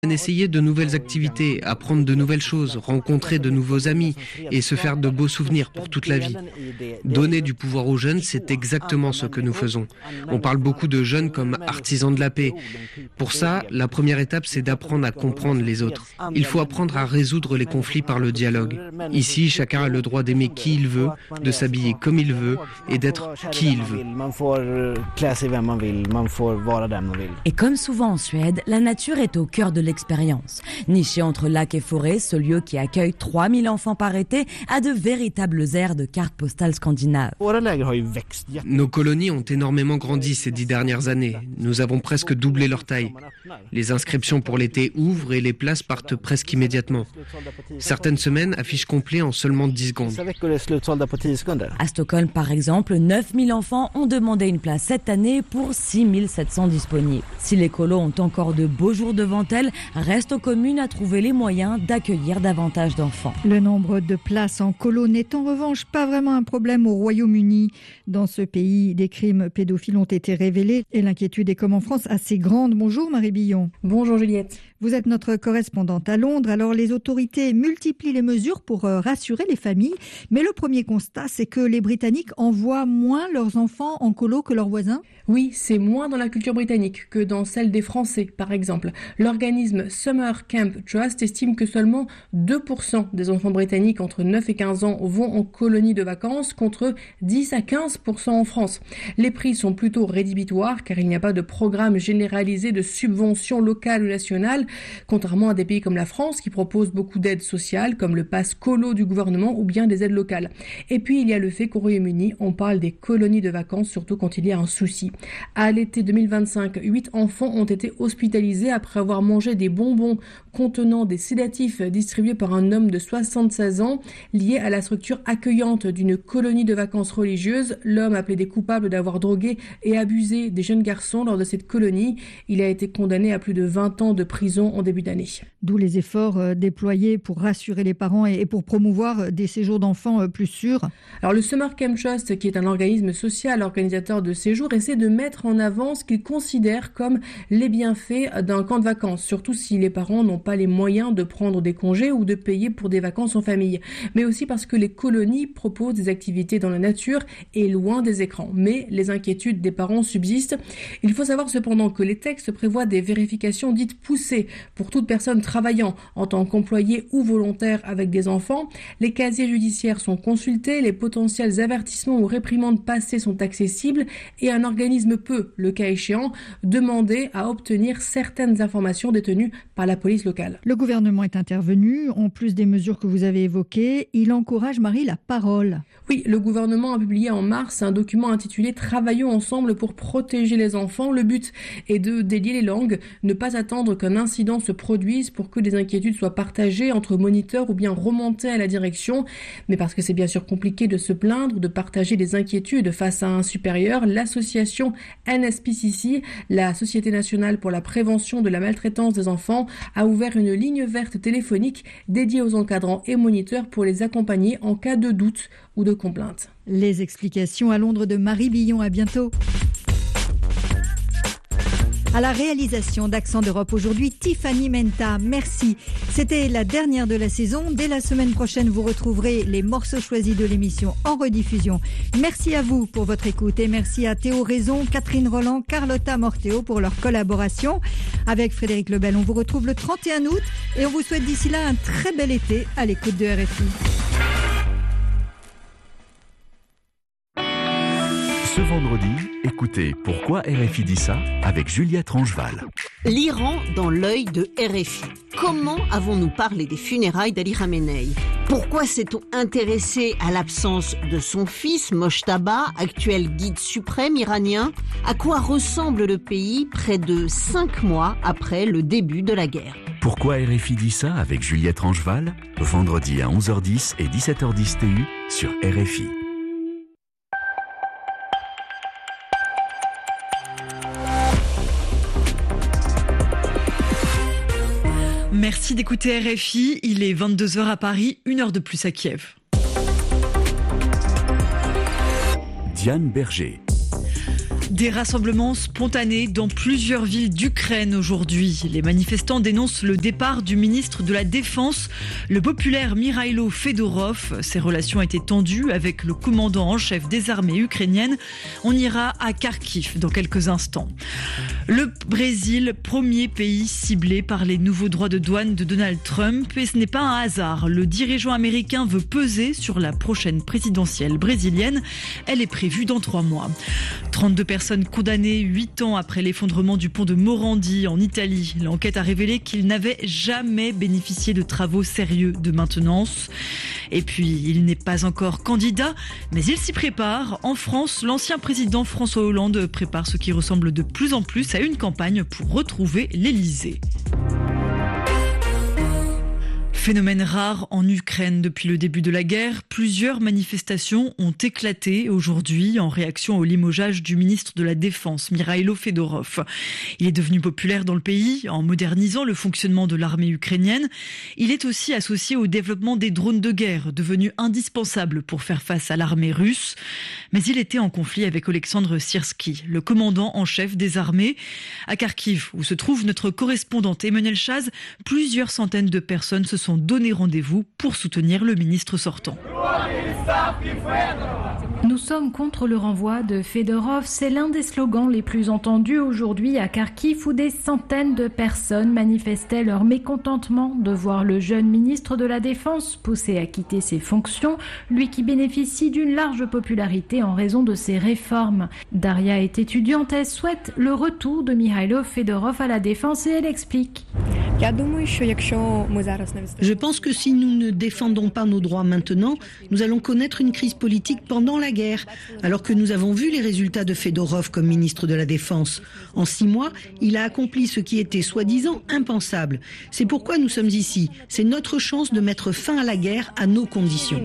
Essayer de nouvelles activités, apprendre de nouvelles choses, rencontrer de nouveaux amis et se faire de beaux souvenirs pour toute la vie. Donner du pouvoir aux jeunes, c'est exactement ce que nous faisons. On parle beaucoup de jeunes comme artisans de la paix. Pour ça, la première étape, c'est d'apprendre à comprendre les autres. Il faut apprendre à résoudre les conflits par le dialogue. Ici, chacun a le droit d'aimer qui il veut, de s'habiller comme il veut et d'être qui il veut. Et comme souvent en Suède, la nature est au cœur de l'expérience. Niché entre lac et forêt, ce lieu qui accueille 3000 enfants par été a de véritables aires de cartes postales scandinaves. Nos colonies ont énormément grandi ces 10 dernières années. Nous avons presque doublé leur taille. Les inscriptions pour l'été ouvrent et les places partent presque immédiatement. Certaines semaines affichent complet en seulement 10 secondes. À Stockholm, par exemple, 9000 enfants ont demandé une place cette année pour 6700 disponibles. Si les colos ont encore de beaux jours devant elles, reste aux communes à trouver les moyens d'accueillir davantage d'enfants. Le nombre de places en colo n'est en revanche pas vraiment un problème au Royaume-Uni. Dans ce pays, des crimes pédophiles ont été révélés et l'inquiétude est comme en France assez grande. Bonjour Marie Billon. Bonjour Juliette. Vous êtes notre correspondante à Londres. Alors les autorités multiplient les mesures pour rassurer les familles. Mais le premier constat, c'est que les Britanniques envoient moins leurs enfants en colo que leurs voisins. Oui, c'est moins dans la culture britannique que dans celle des Français, par exemple. L'organisme Summer Camp Trust estime que seulement 2% des enfants britanniques entre 9 et 15 ans vont en colonie de vacances contre 10 à 15% en France. Les prix sont plutôt rédhibitoires car il n'y a pas de programme généralisé de subventions locales ou nationales, contrairement à des pays comme la France qui proposent beaucoup d'aides sociales comme le pass colo du gouvernement ou bien des aides locales. Et puis il y a le fait qu'au Royaume-Uni, on parle des colonies de vacances surtout quand il y a un souci. À l'été 2025, 8 enfants ont été hospitalisés après avoir mangé des bonbons contenant des sédatifs distribués par un homme de 76 ans lié à la structure accueillante d'une colonie de vacances religieuse. L'homme a plaidé coupable d'avoir drogué et abusé des jeunes garçons lors de cette colonie. Il a été condamné à plus de 20 ans de prison en début d'année. D'où les efforts déployés pour rassurer les parents et pour promouvoir des séjours d'enfants plus sûrs. Alors le Summer Camp Trust, qui est un organisme social organisateur de séjours, essaie de mettre en avant ce qu'il considère comme les bienfaits d'un camp de vacances, surtout si les parents n'ont pas les moyens de prendre des congés ou de payer pour des vacances en famille, mais aussi parce que les colonies proposent des activités dans la nature et loin des écrans. Mais les inquiétudes des parents subsistent. Il faut savoir cependant que les textes prévoient des vérifications dites poussées pour toute personne travaillant en tant qu'employé ou volontaire avec des enfants. Les casiers judiciaires sont consultés, les potentiels avertissements ou réprimandes passées sont accessibles et un organisme peut, le cas échéant, demander à obtenir certaines informations détenues par la police locale. Le gouvernement est intervenu. En plus des mesures que vous avez évoquées, il encourage, Marie, la parole. Oui, le gouvernement a publié en mars un document intitulé « Travaillons ensemble pour protéger les enfants ». Le but est de délier les langues, ne pas attendre qu'un incident se produise pour que des inquiétudes soient partagées entre moniteurs ou bien remontées à la direction. Mais parce que c'est bien sûr compliqué de se plaindre, de partager des inquiétudes face à un supérieur, l'association NSPCC, la Société nationale pour la prévention de la maltraitance des enfants, a ouvert une ligne verte téléphonique dédiée aux encadrants et moniteurs pour les accompagner en cas de doute ou de complainte. Les explications à Londres de Marie Billon. À bientôt. À la réalisation d'Accent d'Europe aujourd'hui, Tiffany Menta. Merci. C'était la dernière de la saison. Dès la semaine prochaine, vous retrouverez les morceaux choisis de l'émission en rediffusion. Merci à vous pour votre écoute et merci à Théo Raison, Catherine Roland, Carlotta Morteo pour leur collaboration. Avec Frédéric Lebel, on vous retrouve le 31 août et on vous souhaite d'ici là un très bel été à l'écoute de RFI. Ce vendredi, écoutez Pourquoi RFI dit ça avec Juliette Rangeval. L'Iran dans l'œil de RFI. Comment avons-nous parlé des funérailles d'Ali Khamenei ? Pourquoi s'est-on intéressé à l'absence de son fils, Mojtaba, actuel guide suprême iranien ? À quoi ressemble le pays près de 5 mois après le début de la guerre ? Pourquoi RFI dit ça avec Juliette Rangeval ? Vendredi à 11h10 et 17h10 TU sur RFI. Merci d'écouter RFI, il est 22h à Paris, 1 heure de plus à Kiev. Diane Berger. Des rassemblements spontanés dans plusieurs villes d'Ukraine aujourd'hui. Les manifestants dénoncent le départ du ministre de la Défense, le populaire Mikhailo Fedorov. Ses relations étaient tendues avec le commandant en chef des armées ukrainiennes. On ira à Kharkiv dans quelques instants. Le Brésil, premier pays ciblé par les nouveaux droits de douane de Donald Trump. Et ce n'est pas un hasard. Le dirigeant américain veut peser sur la prochaine présidentielle brésilienne. Elle est prévue dans 3 mois. 32 personnes condamnées 8 ans après l'effondrement du pont de Morandi en Italie. L'enquête a révélé qu'il n'avait jamais bénéficié de travaux sérieux de maintenance. Et puis, il n'est pas encore candidat, mais il s'y prépare. En France, l'ancien président François Hollande prépare ce qui ressemble de plus en plus à une campagne pour retrouver l'Élysée. Phénomène rare en Ukraine depuis le début de la guerre. Plusieurs manifestations ont éclaté aujourd'hui en réaction au limogeage du ministre de la Défense, Mikhailo Fedorov. Il est devenu populaire dans le pays en modernisant le fonctionnement de l'armée ukrainienne. Il est aussi associé au développement des drones de guerre, devenus indispensables pour faire face à l'armée russe. Mais il était en conflit avec Oleksandr Syrski, le commandant en chef des armées. À Kharkiv, où se trouve notre correspondante Emmanuel Chaz, plusieurs centaines de personnes se sont donné rendez-vous pour soutenir le ministre sortant. Nous sommes contre le renvoi de Fedorov. C'est l'un des slogans les plus entendus aujourd'hui à Kharkiv, où des centaines de personnes manifestaient leur mécontentement de voir le jeune ministre de la Défense poussé à quitter ses fonctions, lui qui bénéficie d'une large popularité en raison de ses réformes. Daria est étudiante, elle souhaite le retour de Mikhailo Fedorov à la Défense et elle explique. Je pense que si nous ne défendons pas nos droits maintenant, nous allons connaître une crise politique pendant la guerre, alors que nous avons vu les résultats de Fedorov comme ministre de la Défense. En 6 mois, il a accompli ce qui était soi-disant impensable. C'est pourquoi nous sommes ici. C'est notre chance de mettre fin à la guerre à nos conditions.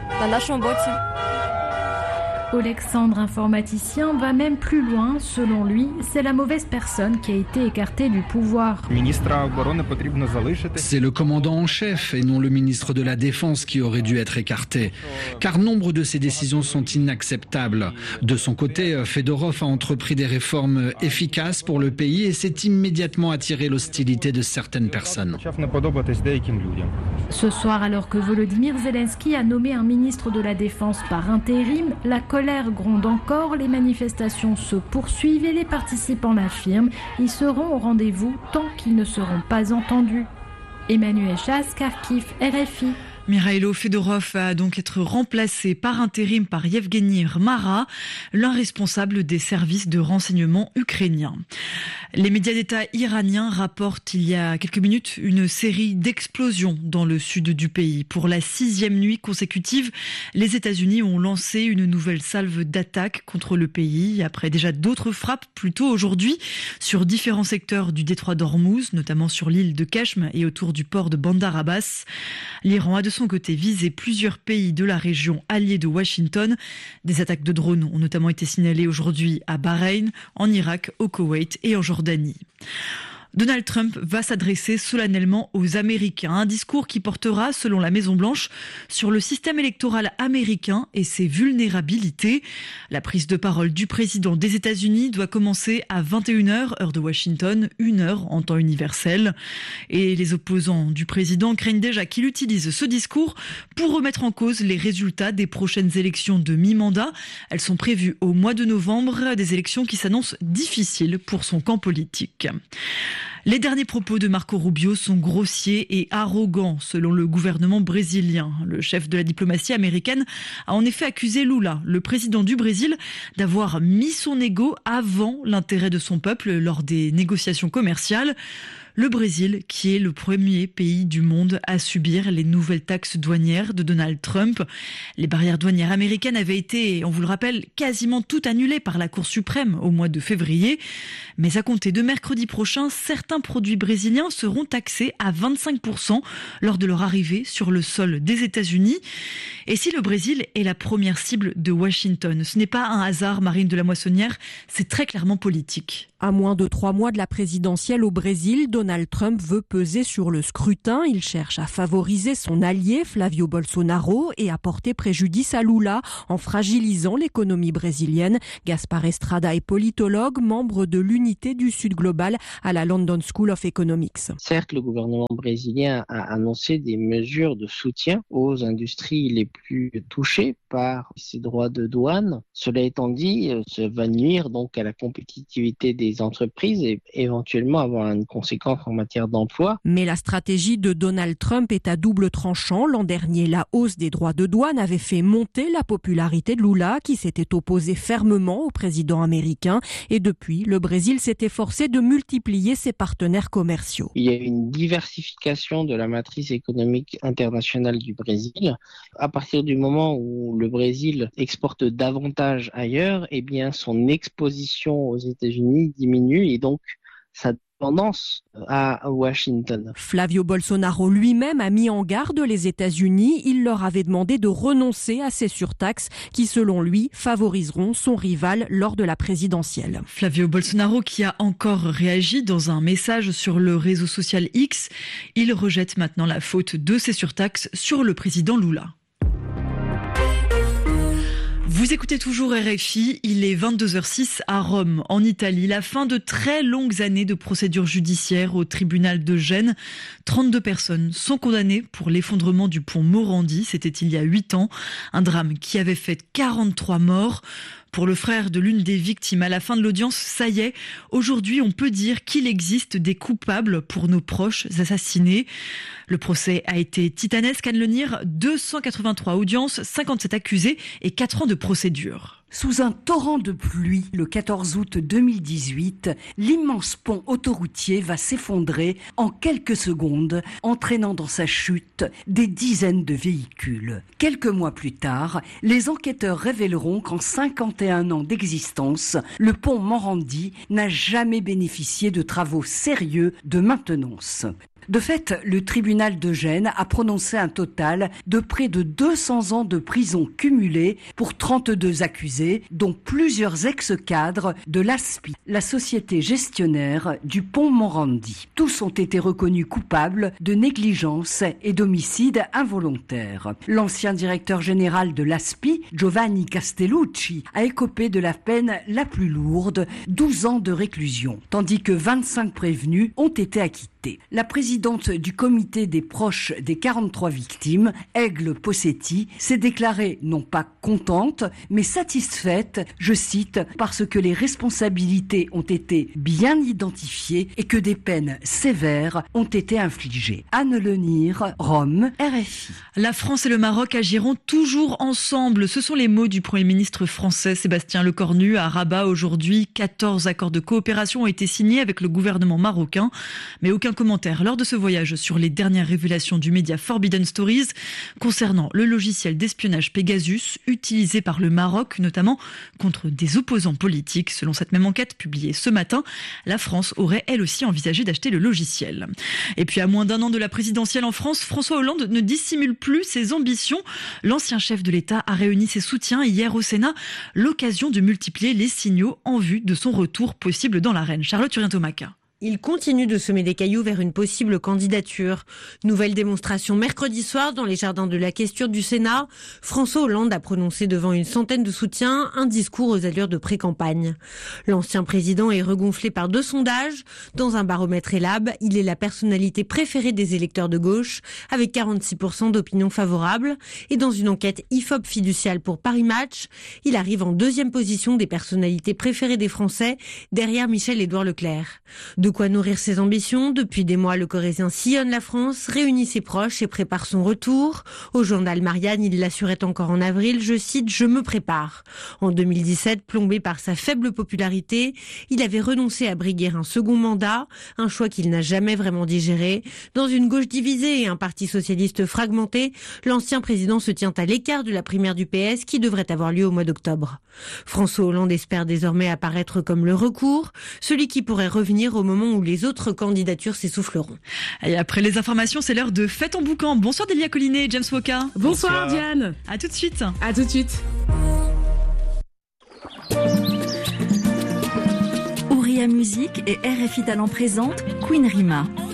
Oleksandr, informaticien, va même plus loin. Selon lui, c'est la mauvaise personne qui a été écartée du pouvoir. C'est le commandant en chef et non le ministre de la Défense qui aurait dû être écarté. Car nombre de ses décisions sont inacceptables. De son côté, Fedorov a entrepris des réformes efficaces pour le pays et s'est immédiatement attiré l'hostilité de certaines personnes. Ce soir, alors que Volodymyr Zelensky a nommé un ministre de la Défense par intérim, la colère gronde encore, les manifestations se poursuivent et les participants l'affirment, ils seront au rendez-vous tant qu'ils ne seront pas entendus. Emmanuel Chaz, Kharkiv, RFI. Mikhailo Fedorov va donc être remplacé par intérim par Yevgeny Mara, l'un responsable des services de renseignement ukrainiens. Les médias d'État iraniens rapportent il y a quelques minutes une série d'explosions dans le sud du pays. Pour la 6e nuit consécutive, les États-Unis ont lancé une nouvelle salve d'attaques contre le pays, après déjà d'autres frappes plus tôt aujourd'hui sur différents secteurs du détroit d'Ormuz, notamment sur l'île de Kashm et autour du port de Bandar Abbas. L'Iran a de son côté visé plusieurs pays de la région alliés de Washington. Des attaques de drones ont notamment été signalées aujourd'hui à Bahreïn, en Irak, au Koweït et en Jordanie. Donald Trump va s'adresser solennellement aux Américains. Un discours qui portera, selon la Maison-Blanche, sur le système électoral américain et ses vulnérabilités. La prise de parole du président des États-Unis doit commencer à 21h, heure de Washington, 1h en temps universel. Et les opposants du président craignent déjà qu'il utilise ce discours pour remettre en cause les résultats des prochaines élections de mi-mandat. Elles sont prévues au mois de novembre, des élections qui s'annoncent difficiles pour son camp politique. Les derniers propos de Marco Rubio sont grossiers et arrogants, selon le gouvernement brésilien. Le chef de la diplomatie américaine a en effet accusé Lula, le président du Brésil, d'avoir mis son ego avant l'intérêt de son peuple lors des négociations commerciales. Le Brésil, qui est le premier pays du monde à subir les nouvelles taxes douanières de Donald Trump. Les barrières douanières américaines avaient été, on vous le rappelle, quasiment toutes annulées par la Cour suprême au mois de février. Mais à compter de mercredi prochain, certains produits brésiliens seront taxés à 25% lors de leur arrivée sur le sol des États-Unis. Et si le Brésil est la première cible de Washington, ce n'est pas un hasard, Marine de la Moissonnière, c'est très clairement politique. À moins de 3 mois de la présidentielle au Brésil, Donald Trump veut peser sur le scrutin. Il cherche à favoriser son allié Flavio Bolsonaro et à porter préjudice à Lula en fragilisant l'économie brésilienne. Gaspar Estrada est politologue, membre de l'unité du Sud global à la London School of Economics. Certes, le gouvernement brésilien a annoncé des mesures de soutien aux industries les plus touchées par ces droits de douane. Cela étant dit, ça va nuire donc à la compétitivité des entreprises et éventuellement avoir une conséquence en matière d'emploi. Mais la stratégie de Donald Trump est à double tranchant. L'an dernier, la hausse des droits de douane avait fait monter la popularité de Lula, qui s'était opposé fermement au président américain. Et depuis, le Brésil s'est efforcé de multiplier ses partenaires commerciaux. Il y a une diversification de la matrice économique internationale du Brésil. À partir du moment où le Brésil exporte davantage ailleurs, eh bien son exposition aux États-Unis diminue et donc sa tendance à Washington. Flavio Bolsonaro lui-même a mis en garde les États-Unis. Il leur avait demandé de renoncer à ces surtaxes qui, selon lui, favoriseront son rival lors de la présidentielle. Flavio Bolsonaro qui a encore réagi dans un message sur le réseau social X. Il rejette maintenant la faute de ces surtaxes sur le président Lula. Vous écoutez toujours RFI, il est 22h06 à Rome, en Italie. La fin de très longues années de procédure judiciaire au tribunal de Gênes. 32 personnes sont condamnées pour l'effondrement du pont Morandi. C'était il y a 8 ans. Un drame qui avait fait 43 morts. Pour le frère de l'une des victimes, à la fin de l'audience, ça y est, aujourd'hui on peut dire qu'il existe des coupables pour nos proches assassinés. Le procès a été titanesque, à le dire, 283 audiences, 57 accusés et 4 ans de procédure. Sous un torrent de pluie, le 14 août 2018, l'immense pont autoroutier va s'effondrer en quelques secondes, entraînant dans sa chute des dizaines de véhicules. Quelques mois plus tard, les enquêteurs révéleront qu'en 51 ans d'existence, le pont Morandi n'a jamais bénéficié de travaux sérieux de maintenance. De fait, le tribunal de Gênes a prononcé un total de près de 200 ans de prison cumulée pour 32 accusés, dont plusieurs ex-cadres de l'ASPI, la société gestionnaire du pont Morandi. Tous ont été reconnus coupables de négligence et d'homicide involontaire. L'ancien directeur général de l'ASPI, Giovanni Castellucci, a écopé de la peine la plus lourde, 12 ans de réclusion, tandis que 25 prévenus ont été acquittés. La présidente du comité des proches des 43 victimes, Aigle Possetti, s'est déclarée non pas contente, mais satisfaite, je cite, parce que les responsabilités ont été bien identifiées et que des peines sévères ont été infligées. Anne Lenire, Rome, RFI. La France et le Maroc agiront toujours ensemble. Ce sont les mots du Premier ministre français Sébastien Lecornu à Rabat aujourd'hui. 14 accords de coopération ont été signés avec le gouvernement marocain, mais aucun commentaire lors de ce voyage sur les dernières révélations du média Forbidden Stories concernant le logiciel d'espionnage Pegasus utilisé par le Maroc, notamment contre des opposants politiques. Selon cette même enquête publiée ce matin, la France aurait elle aussi envisagé d'acheter le logiciel. Et puis à moins d'un an de la présidentielle en France, François Hollande ne dissimule plus ses ambitions. L'ancien chef de l'État a réuni ses soutiens hier au Sénat, l'occasion de multiplier les signaux en vue de son retour possible dans l'arène. Charlotte Turien-Tomaca. Il continue de semer des cailloux vers une possible candidature. Nouvelle démonstration mercredi soir dans les jardins de la Questure du Sénat. François Hollande a prononcé devant une centaine de soutiens un discours aux allures de pré-campagne. L'ancien président est regonflé par 2 sondages. Dans un baromètre Elab, il est la personnalité préférée des électeurs de gauche, avec 46% d'opinion favorable. Et dans une enquête IFOP fiduciale pour Paris Match, il arrive en 2e position des personnalités préférées des Français, derrière Michel-Édouard Leclerc. De quoi nourrir ses ambitions. Depuis des mois, le Corrézien sillonne la France, réunit ses proches et prépare son retour. Au journal Marianne, il l'assurait encore en avril, je cite, « Je me prépare ». En 2017, plombé par sa faible popularité, il avait renoncé à briguer un second mandat, un choix qu'il n'a jamais vraiment digéré. Dans une gauche divisée et un parti socialiste fragmenté, l'ancien président se tient à l'écart de la primaire du PS qui devrait avoir lieu au mois d'octobre. François Hollande espère désormais apparaître comme le recours, celui qui pourrait revenir au moment où les autres candidatures s'essouffleront. Et après les informations, c'est l'heure de Fête en boucan. Bonsoir Delia Collinet et James Woka. Bonsoir Diane. À tout de suite. À tout de suite. Musique et RFI Talent présente Queen Rima.